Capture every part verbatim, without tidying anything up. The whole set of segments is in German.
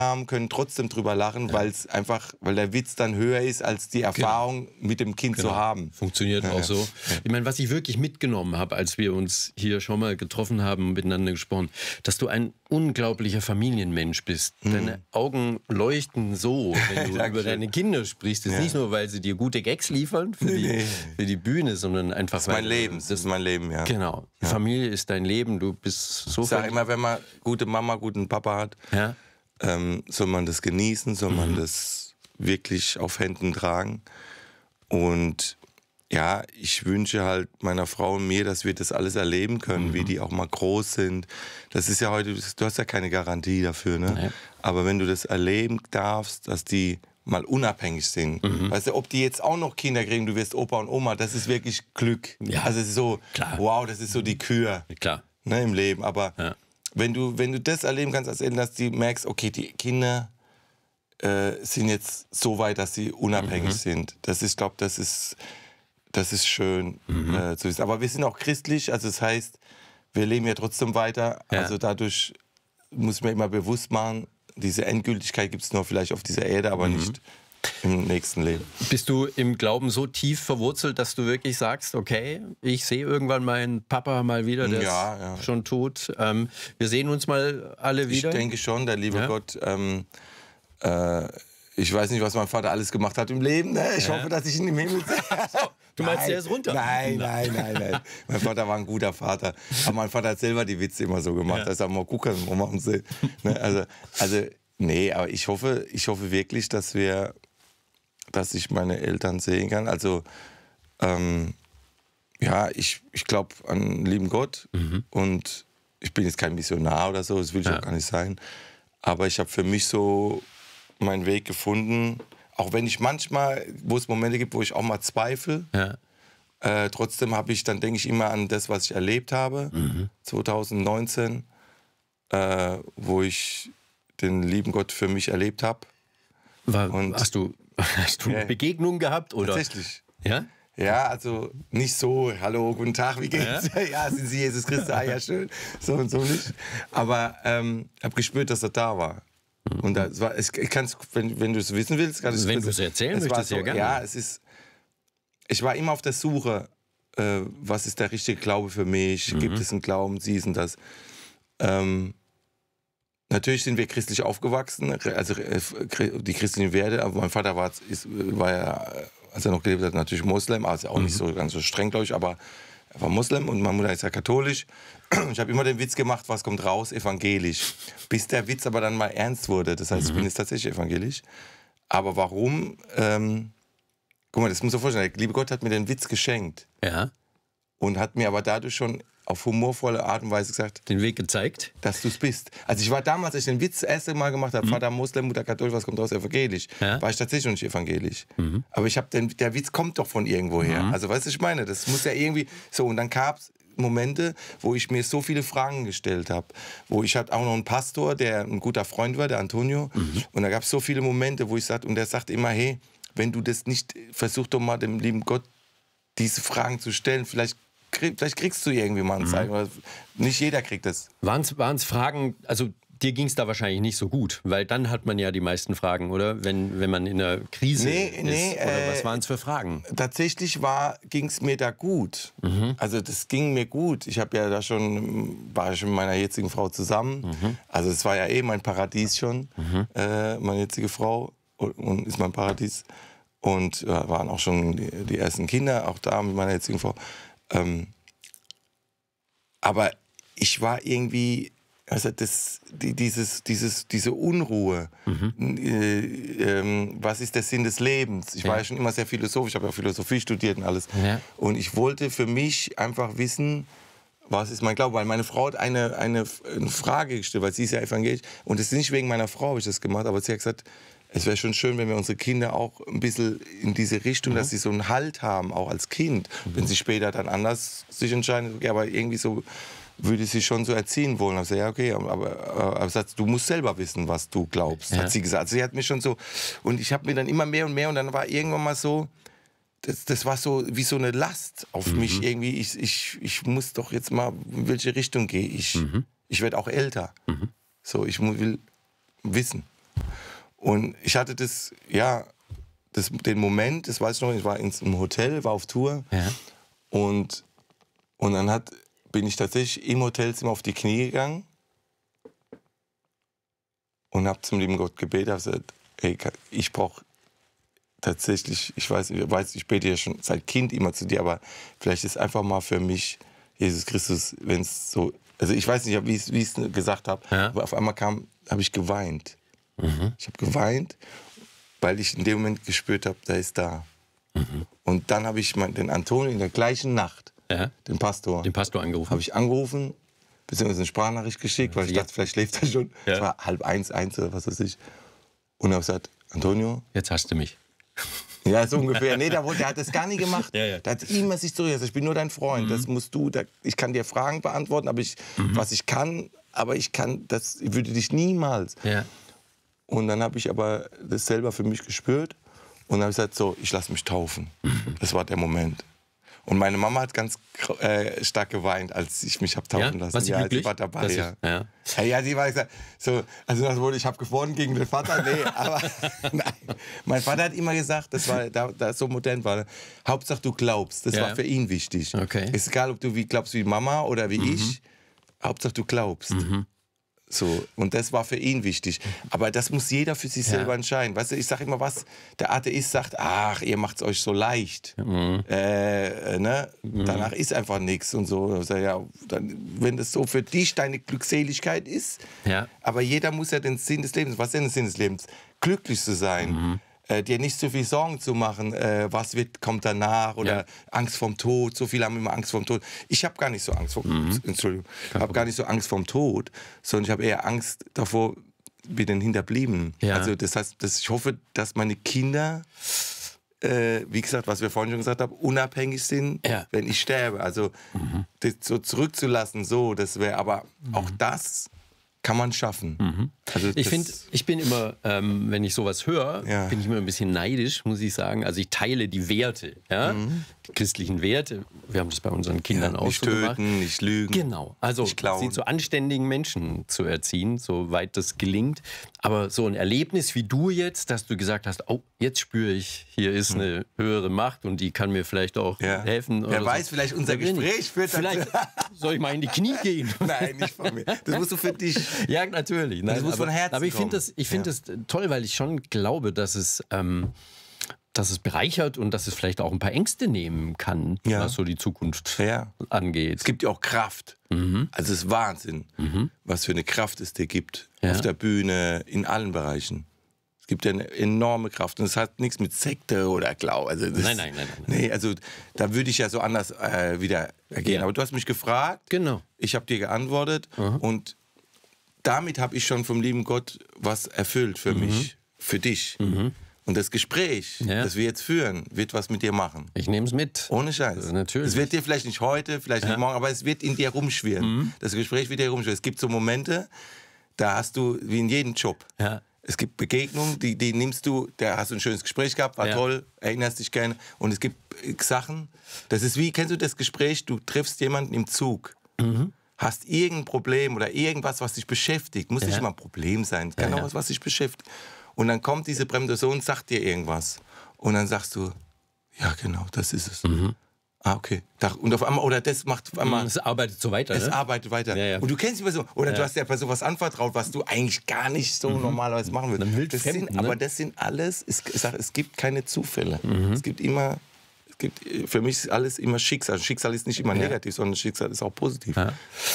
haben, können trotzdem drüber lachen, ja. weil es einfach, weil der Witz dann höher ist, als die Erfahrung genau. mit dem Kind genau. zu haben. Funktioniert ja, auch so. Ja. Ich meine, was ich wirklich mitgenommen habe, als wir uns hier schon mal getroffen haben und miteinander gesprochen, dass du ein unglaublicher Familienmensch bist. Mhm. Deine Augen leuchten so, wenn du über deine Kinder sprichst. Das ist ja. nicht nur, weil sie dir gute Gags liefern für, nee, die, nee. für die Bühne, sondern einfach, das ist mein Leben. Das ist mein Leben, ja. Genau. Die ja. Familie ist dein Leben. Du bist so. Ich sage immer, wenn man gute Mama, guten Papa hat, ja. ähm, soll man das genießen, soll man mhm. das wirklich auf Händen tragen. Und ja, ich wünsche halt meiner Frau und mir, dass wir das alles erleben können, mhm. wie die auch mal groß sind. Das ist ja heute, du hast ja keine Garantie dafür, ne? Nee. Aber wenn du das erleben darfst, dass die mal unabhängig sind. Mhm. Weißt du, ob die jetzt auch noch Kinder kriegen, du wirst Opa und Oma, das ist wirklich Glück. Ja. Also es ist so, klar. Wow, das ist so die Kür, klar. Ne, im Leben. Aber ja. wenn du, wenn du das erleben kannst als Eltern, dass du merkst, okay, die Kinder äh, sind jetzt so weit, dass sie unabhängig mhm. sind. Das ist, glaube das ist, das ist schön mhm. äh, zu wissen. Aber wir sind auch christlich, also das heißt, wir leben ja trotzdem weiter. Ja. Also dadurch muss man immer bewusst machen, diese Endgültigkeit gibt es nur vielleicht auf dieser Erde, aber mhm. nicht im nächsten Leben. Bist du im Glauben so tief verwurzelt, dass du wirklich sagst, okay, ich sehe irgendwann meinen Papa mal wieder, der ja, ja. ist schon tot. Ähm, wir sehen uns mal alle wieder? Ich denke schon, der liebe ja. Gott. Ähm, äh, ich weiß nicht, was mein Vater alles gemacht hat im Leben. Ne? Ich ja. hoffe, dass ich ihn im Himmel sehe. Du meinst, der ist runter? Nein, nein, nein, nein. Mein Vater war ein guter Vater. Aber mein Vater hat selber die Witze immer so gemacht. Ja. Er sagt, mal gucken, wo machen sie. Ne? Also, also, nee, aber ich hoffe, ich hoffe wirklich, dass wir, dass ich meine Eltern sehen kann. Also, ähm, ja, ich, ich glaube an einen lieben Gott. Mhm. Und ich bin jetzt kein Missionar oder so, das will ich ja. auch gar nicht sein. Aber ich habe für mich so meinen Weg gefunden. Auch wenn ich manchmal, wo es Momente gibt, wo ich auch mal zweifle, ja. äh, trotzdem habe ich, dann denke ich immer an das, was ich erlebt habe, mhm. zwanzig neunzehn, äh, wo ich den lieben Gott für mich erlebt habe. Hast du, hast du eine ja, Begegnung gehabt? Oder? Tatsächlich. Ja? Ja, also nicht so, hallo, guten Tag, wie geht's? Ja, ja sind Sie Jesus Christus? Ah, ja, schön. So und so nicht. Aber ähm, habe gespürt, dass er da war. Und das war, ich kann's, wenn, wenn du es wissen willst, kann ich wenn du es erzählen es möchtest, so, ja gerne. Ja, es ist, ich war immer auf der Suche, äh, was ist der richtige Glaube für mich? Mhm. Gibt es einen Glauben, dies und das? Ähm, natürlich sind wir christlich aufgewachsen, also die christlichen Werte, aber mein Vater war, ist, war ja, als er noch gelebt hat, natürlich Moslem, also auch mhm. nicht so ganz so streng, glaube ich, aber er war Moslem und meine Mutter ist ja katholisch. Ich habe immer den Witz gemacht, was kommt raus? Evangelisch. Bis der Witz aber dann mal ernst wurde. Das heißt, mhm. ich bin jetzt tatsächlich evangelisch. Aber warum? Ähm, guck mal, das muss man sich vorstellen. Der liebe Gott hat mir den Witz geschenkt. Ja. Und hat mir aber dadurch schon auf humorvolle Art und Weise gesagt, den Weg gezeigt, dass du es bist. Also ich war damals, als ich den Witz das erste Mal gemacht habe, mhm. Vater Moslem, Mutter katholisch, was kommt raus? Evangelisch. Ja. War ich tatsächlich noch nicht evangelisch. Mhm. Aber ich habe den, der Witz kommt doch von irgendwo her. Mhm. Also weißt du, ich meine, das muss ja irgendwie so. Und dann gab es Momente, wo ich mir so viele Fragen gestellt habe. Wo ich hatte auch noch einen Pastor, der ein guter Freund war, der Antonio. Mhm. Und da gab es so viele Momente, wo ich sagte, und der sagt immer, hey, wenn du das nicht, versuch doch mal dem lieben Gott diese Fragen zu stellen, vielleicht Vielleicht kriegst du irgendwie mal ein Zeichen. Mhm. Nicht jeder kriegt das. Waren es Fragen, also dir ging es da wahrscheinlich nicht so gut, weil dann hat man ja die meisten Fragen, oder? Wenn, wenn man in einer Krise nee, ist. Nee, oder äh, was waren es für Fragen? Tatsächlich ging es mir da gut. Mhm. Also das ging mir gut. Ich habe ja da schon, war ich mit meiner jetzigen Frau zusammen. Mhm. Also es war ja eh mein Paradies schon, mhm. äh, meine jetzige Frau und ist mein Paradies. Und ja, waren auch schon die, die ersten Kinder, auch da mit meiner jetzigen Frau. Ähm, aber ich war irgendwie, also das, die, dieses, dieses, diese Unruhe, mhm. äh, ähm, was ist der Sinn des Lebens? Ich ja. war ja schon immer sehr philosophisch, ich habe ja Philosophie studiert und alles. Ja. Und ich wollte für mich einfach wissen, was ist mein Glaube? Weil meine Frau hat eine, eine, eine Frage gestellt, weil sie ist ja evangelisch. Und es ist nicht wegen meiner Frau, habe ich das gemacht, aber sie hat gesagt, es wäre schon schön, wenn wir unsere Kinder auch ein bisschen in diese Richtung, mhm. dass sie so einen Halt haben, auch als Kind. Mhm. Wenn sie später dann anders sich entscheiden, okay, aber irgendwie so würde sie schon so erziehen wollen. Ich gesagt, ja, okay, aber, aber, aber sagt, du musst selber wissen, was du glaubst, ja. hat sie gesagt. Also sie hat mich schon so, und ich habe mir dann immer mehr und mehr, und dann war irgendwann mal so, das, das war so wie so eine Last auf mhm. mich irgendwie. Ich, ich, ich muss doch jetzt mal, in welche Richtung gehe ich? Mhm. Ich werde auch älter. Mhm. So, ich will wissen. Und ich hatte das, ja, das, den Moment, das weiß ich noch, ich war ins, im Hotel, war auf Tour. Ja. Und, und dann hat, bin ich tatsächlich im Hotelzimmer auf die Knie gegangen und habe zum lieben Gott gebetet. Habe gesagt, hey, ich brauche tatsächlich, ich weiß, ich weiß, ich bete ja schon seit Kind immer zu dir, aber vielleicht ist einfach mal für mich Jesus Christus, wenn es so, also ich weiß nicht, wie ich es gesagt habe, ja. aber auf einmal kam, habe ich geweint. Mhm. Ich habe geweint, weil ich in dem Moment gespürt habe, der ist da. Mhm. Und dann habe ich mein, den Antonio in der gleichen Nacht, ja. den Pastor, den Pastor angerufen, habe ich angerufen, beziehungsweise eine Sprachnachricht geschickt, weil ich dachte, vielleicht schläft er schon. Es ja. war halb eins, eins oder was weiß ich. Und habe gesagt, Antonio, jetzt hast du mich. Ja, so ungefähr. Nee, der, der hat das gar nie gemacht. Ja, ja. Der hat immer sich so, ich bin nur dein Freund, mhm. das musst du, da, ich kann dir Fragen beantworten, aber ich, mhm. was ich kann, aber ich kann, das ich würde dich niemals. Ja. Und dann habe ich aber das selber für mich gespürt und dann habe ich gesagt, so, ich lasse mich taufen. Mhm. Das war der Moment. Und meine Mama hat ganz äh, stark geweint, als ich mich habe taufen ja? lassen. Was, sie ja, sie war dabei. ist, ja. Ja. Ja, ja, sie war gesagt, so, also das wurde, ich habe gewonnen gegen den Vater. Nee, aber nein. Mein Vater hat immer gesagt, das war, da, da so modern war, Hauptsache du glaubst. Das ja. war für ihn wichtig. Okay. Ist egal, ob du wie glaubst wie Mama oder wie mhm. ich. Hauptsache du glaubst. Mhm. So, und das war für ihn wichtig. Aber das muss jeder für sich ja. selber entscheiden. Weißt du, ich sage immer was, der Atheist sagt, ach, ihr macht es euch so leicht. Mhm. Äh, ne? Mhm. Danach ist einfach nichts und so. Also, ja, dann, wenn das so für dich deine Glückseligkeit ist, ja. aber jeder muss ja den Sinn des Lebens, was ist denn der Sinn des Lebens? Glücklich zu sein. Mhm. Äh, dir nicht so viel Sorgen zu machen, äh, was wird, kommt danach oder ja. Angst vorm Tod. So viele haben immer Angst vorm Tod. Ich habe gar nicht so Angst vor, mhm. Entschuldigung, habe gar nicht so Angst vorm Tod, sondern ich habe eher Angst davor, mit den Hinterbliebenen. Ja. Also das heißt, dass ich hoffe, dass meine Kinder, äh, wie gesagt, was wir vorhin schon gesagt haben, unabhängig sind, ja. wenn ich sterbe. Also mhm. das so zurückzulassen, so, das wäre, aber mhm. auch das kann man schaffen. Mhm. Also ich finde, ich bin immer, ähm, wenn ich sowas höre, ja. bin ich immer ein bisschen neidisch, muss ich sagen. Also ich teile die Werte, ja? Mhm. die christlichen Werte. Wir haben das bei unseren Kindern ja, auch so gemacht. Nicht töten, nicht lügen. Genau, also sie zu anständigen Menschen zu erziehen, soweit das gelingt. Aber so ein Erlebnis wie du jetzt, dass du gesagt hast, oh, jetzt spüre ich, hier ist mhm. eine höhere Macht und die kann mir vielleicht auch ja. helfen. Wer weiß, so. vielleicht unser Gespräch führt Vielleicht soll ich mal in die Knie gehen. Nein, nicht von mir. Das musst du für dich. Ja, natürlich. Nein, das muss aber, von Herzen aber ich finde das, ich find ja. das toll, weil ich schon glaube, dass es, ähm, dass es bereichert und dass es vielleicht auch ein paar Ängste nehmen kann, ja. was so die Zukunft ja. angeht. Es gibt ja auch Kraft. Mhm. Also es ist Wahnsinn, mhm. was für eine Kraft es dir gibt. Ja. Auf der Bühne, in allen Bereichen. Es gibt ja eine enorme Kraft und es hat nichts mit Sekte oder Glauben. Also das, nein, nein, nein, nein, nein. Nee, also da würde ich ja so anders äh, wieder ergehen. Ja. Aber du hast mich gefragt, genau. ich habe dir geantwortet mhm. und damit habe ich schon vom lieben Gott was erfüllt für mhm. mich, für dich. Mhm. Und das Gespräch, ja. das wir jetzt führen, wird was mit dir machen. Ich nehme es mit. Ohne Scheiß. Also natürlich. Es wird dir vielleicht nicht heute, vielleicht ja. nicht morgen, aber es wird in dir rumschwirren. Mhm. Das Gespräch wird dir rumschwirren. Es gibt so Momente, da hast du, wie in jedem Job, ja. es gibt Begegnungen, die, die nimmst du, da hast du ein schönes Gespräch gehabt, war ja. toll, erinnerst dich gerne. Und es gibt Sachen, das ist wie, kennst du das Gespräch, du triffst jemanden im Zug. Mhm. Hast irgendein Problem oder irgendwas, was dich beschäftigt, muss ja. nicht immer ein Problem sein, kann ja, auch ja. was, was dich beschäftigt. Und dann kommt diese fremde Person und sagt dir irgendwas. Und dann sagst du, ja genau, das ist es. Mhm. Ah, okay. Und auf einmal, oder das macht auf einmal... Es arbeitet so weiter, Es ne? arbeitet weiter. Ja, ja. Und du kennst die Person, oder ja. du hast der Person was anvertraut, was du eigentlich gar nicht so mhm. normalerweise machen würdest. Das sind, ne? Aber das sind alles, ich sag, es gibt keine Zufälle. Mhm. Es gibt immer... Gibt, für mich ist alles immer Schicksal. Schicksal ist nicht immer ja. negativ, sondern Schicksal ist auch positiv. Ja.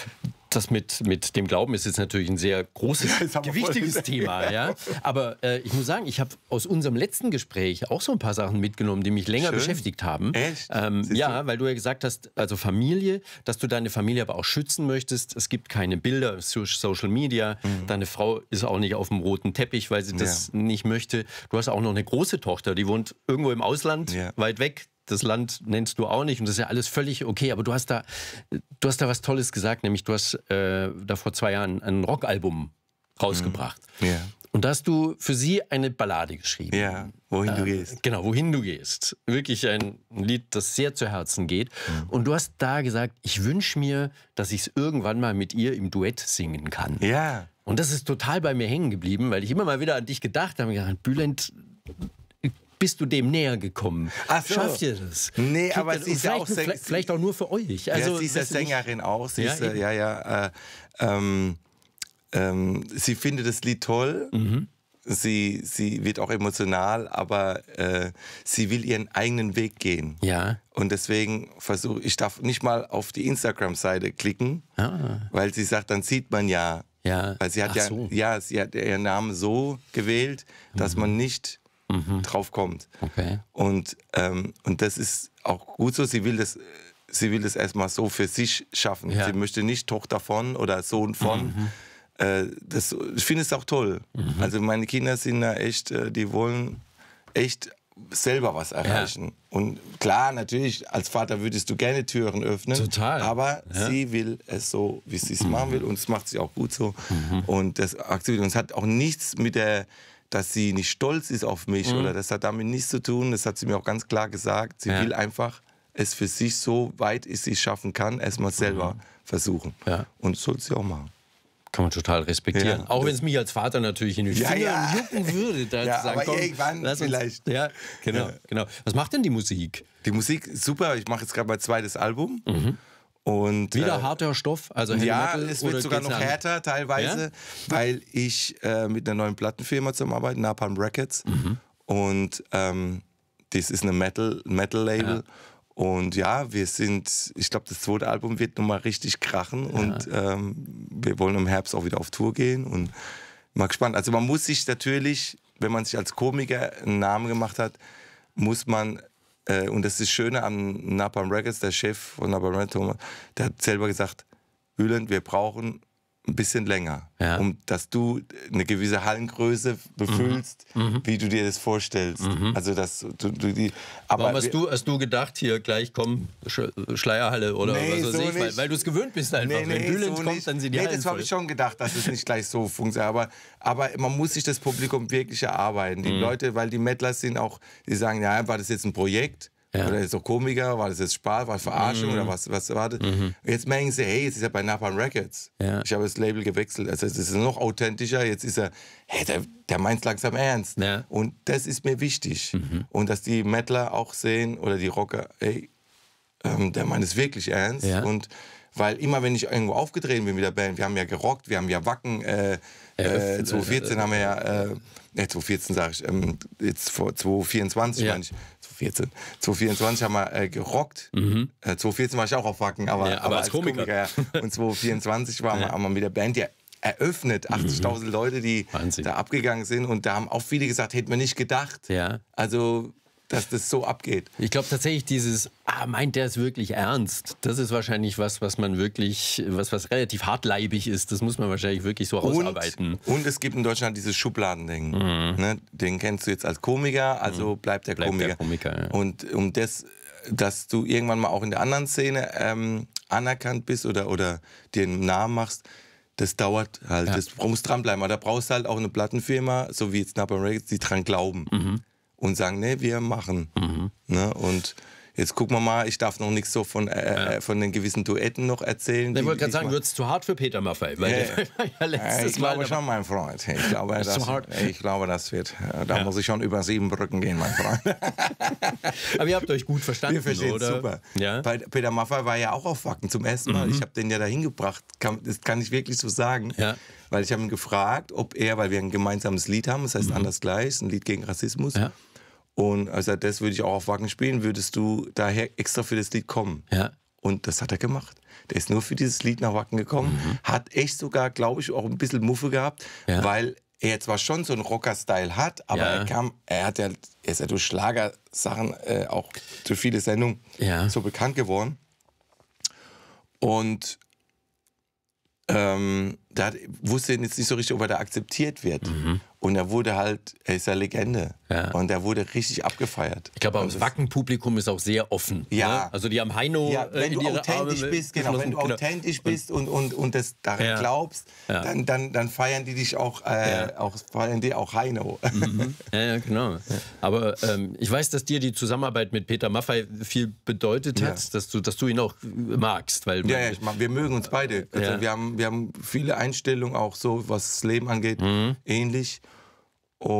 Das mit, mit dem Glauben ist jetzt natürlich ein sehr großes, ja, wichtiges Thema. Ja? Aber äh, ich muss sagen, ich habe aus unserem letzten Gespräch auch so ein paar Sachen mitgenommen, die mich länger Schön. beschäftigt haben. Echt? Ähm, ja, weil du ja gesagt hast, also Familie, dass du deine Familie aber auch schützen möchtest. Es gibt keine Bilder, Social Media. Mhm. Deine Frau ist auch nicht auf dem roten Teppich, weil sie das ja. nicht möchte. Du hast auch noch eine große Tochter, die wohnt irgendwo im Ausland, ja. weit weg. Das Land nennst du auch nicht und das ist ja alles völlig okay, aber du hast da, du hast da was Tolles gesagt, nämlich du hast äh, da vor zwei Jahren ein Rockalbum rausgebracht. Mhm. Ja. Und da hast du für sie eine Ballade geschrieben. Ja, wohin äh, du gehst. Genau, wohin du gehst. Wirklich ein Lied, das sehr zu Herzen geht. Mhm. Und du hast da gesagt, ich wünsche mir, dass ich es irgendwann mal mit ihr im Duett singen kann. Ja. Und das ist total bei mir hängen geblieben, weil ich immer mal wieder an dich gedacht habe. Ich gedacht, Bülent, bist du dem näher gekommen? Ach so. Schafft ihr das? Nee, Kriegt aber das, sie ist ja auch vielleicht, vielleicht, vielleicht auch nur für euch. Also, ja, sie ist ja Sängerin nicht? auch. Sie ja, ist, ja, ja. Äh, ähm, ähm, sie findet das Lied toll. Mhm. Sie, sie wird auch emotional, aber äh, sie will ihren eigenen Weg gehen. Ja. Und deswegen versuche ich, darf nicht mal auf die Instagram-Seite klicken, ah. weil sie sagt, dann sieht man ja. Ja. Weil sie hat Ach ja, so. ja, sie hat ihren Namen so gewählt, dass mhm. man nicht mhm. drauf kommt. Okay. Und, ähm, und das ist auch gut so. Sie will das, sie will das erstmal so für sich schaffen. Ja. Sie möchte nicht Tochter von oder Sohn von. Mhm. Das, ich finde es auch toll. Mhm. Also meine Kinder sind da echt, die wollen echt selber was erreichen. Ja. Und klar, natürlich, als Vater würdest du gerne Türen öffnen. Total. Aber ja. sie will es so, wie sie es mhm. machen will. Und das macht sie auch gut so. Mhm. Und das akzeptiert. Und es hat auch nichts mit der, dass sie nicht stolz ist auf mich. Mhm. Oder das hat damit nichts zu tun. Das hat sie mir auch ganz klar gesagt. Sie ja. will einfach es für sich so weit es sie schaffen kann, erstmal selber mhm. versuchen. Ja. Und das soll sie auch machen. Kann man total respektieren. Ja, auch wenn es mich als Vater natürlich in den ja, Finger ja. jucken würde. Da ja, zu sagen, aber komm, irgendwann lass uns, vielleicht. Ja, genau, ja. genau. Was macht denn die Musik? Die Musik, super. Ich mache jetzt gerade mein zweites Album. Mhm. Und, Wieder äh, harter Stoff? Also Heavy ja, Metal, es wird sogar noch härter teilweise, ja? weil ich äh, mit einer neuen Plattenfirma zusammenarbeite, Napalm Records. Mhm. Und ähm, das ist eine Metal, Metal-Label. Ja. Und ja, wir sind, ich glaube, das zweite Album wird nochmal richtig krachen. Ja. Und ähm, wir wollen im Herbst auch wieder auf Tour gehen. Und mal gespannt. Also man muss sich natürlich, wenn man sich als Komiker einen Namen gemacht hat, muss man, äh, und das ist das Schöne an Napalm Records, der Chef von Napalm Records, der hat selber gesagt, Bülent, wir brauchen ein bisschen länger, ja. um dass du eine gewisse Hallengröße befüllst, mhm. wie du dir das vorstellst. Mhm. Also dass du, du die. Aber Warum hast du, hast du gedacht, hier gleich komm Sch Schleierhalle oder nee, was weiß so ich, weil, weil du es gewöhnt bist einfach. Nee, nee, Wenn Bülent so kommt, nicht. dann sind die nee, Hallen das habe ich schon gedacht, dass es nicht gleich so funktioniert. Aber, aber man muss sich das Publikum wirklich erarbeiten. Die mhm. Leute, weil die Mettlers sind auch, die sagen, ja, war das jetzt ein Projekt? Ja. Oder ist doch Komiker, war das jetzt Spaß, war das Verarschung mhm. oder was, was war das? Mhm. Jetzt merken sie, hey, jetzt ist er bei Napalm Records. Ja. Ich habe das Label gewechselt, also es ist noch authentischer, jetzt ist er, hey, der, der meint es langsam ernst. Ja. Und das ist mir wichtig. Mhm. Und dass die Mettler auch sehen, oder die Rocker, hey, ähm, der meint es wirklich ernst. Ja. Und weil immer, wenn ich irgendwo aufgetreten bin mit der Band, wir haben ja gerockt, wir haben ja Wacken, äh, äh, zwanzig vierzehn haben wir ja, äh, ne, zwanzig vierzehn sage ich, ähm, jetzt vor zwanzig vierundzwanzig ja. meine ich, vierzehn. zwanzig vierundzwanzig haben wir äh, gerockt. Mhm. Äh, zwanzig vierzehn war ich auch auf Wacken, aber, ja, aber, aber als, als Komiker. Komiker ja. Und zwanzig vierundzwanzig waren ja. wir, haben wir mit der Band ja eröffnet. achtzigtausend mhm. Leute, die Wahnsinn. Da abgegangen sind. Und da haben auch viele gesagt, hätten wir nicht gedacht. Ja. Also, dass das so abgeht. Ich glaube tatsächlich dieses, ah, meint der es wirklich ernst? Das ist wahrscheinlich was, was man wirklich, was, was relativ hartleibig ist. Das muss man wahrscheinlich wirklich so rausarbeiten. Und, und es gibt in Deutschland dieses Schubladending. Mhm. Ne? Den kennst du jetzt als Komiker, also bleibt der bleibt Komiker. Der Komiker ja. Und um das, dass du irgendwann mal auch in der anderen Szene ähm, anerkannt bist oder, oder dir einen Namen machst, das dauert halt. Ja. Das musst dranbleiben. Aber da brauchst du halt auch eine Plattenfirma, so wie jetzt Napalm Records, die dran glauben. Mhm. Und sagen, ne, wir machen. Mhm. Ne? Und jetzt gucken wir mal, ich darf noch nichts so von, äh, ja. von den gewissen Duetten noch erzählen. Ich wollte gerade sagen, wird es zu hart für Peter Maffay? Weil ja. der war ja letztes ich glaube Mal schon, mein Freund. Ich glaube, das, zu hart. ich glaube, das wird, da ja. muss ich schon über sieben Brücken gehen, mein Freund. Aber ihr habt euch gut verstanden, wir verstehen oder? Super. Ja? Weil Peter Maffay war ja auch auf Wacken zum ersten Mal. Mhm. Ich habe den ja dahin gebracht, kann, das kann ich wirklich so sagen. Ja. Weil ich habe ihn gefragt, ob er, weil wir ein gemeinsames Lied haben, das heißt mhm. Anders gleich, ein Lied gegen Rassismus. Ja. Und also das würde ich auch auf Wacken spielen, würdest du daher extra für das Lied kommen. Ja. Und das hat er gemacht. Der ist nur für dieses Lied nach Wacken gekommen, mhm. hat echt sogar, glaube ich, auch ein bisschen Muffe gehabt, ja. weil er zwar schon so einen Rocker-Style hat, aber ja. er kam, er hat ja, er ist ja durch Schlagersachen äh, auch durch viele Sendungen ja. so bekannt geworden. Und ähm, da wusste jetzt nicht so richtig, ob er da akzeptiert wird. Mhm. Und er wurde halt, er ist ja Legende. Ja. Und er wurde richtig abgefeiert. Ich glaube, das Wacken-Publikum ist auch sehr offen. Ja. Ne? Also die am Heino ja, wenn in du ihre authentisch Arme bist, genau, wenn du genau. authentisch bist und, und, und das daran ja. glaubst, ja. Dann, dann, dann feiern die dich auch, äh, ja. auch feiern die auch Heino. Mhm. Ja, ja, genau. Aber ähm, ich weiß, dass dir die Zusammenarbeit mit Peter Maffay viel bedeutet hat, ja. dass, du, dass du ihn auch magst. Weil ja, ja, ich mag, wir mögen uns beide. Also ja. wir, haben, wir haben viele Einstellung auch so, was das Leben angeht, Mhm. ähnlich.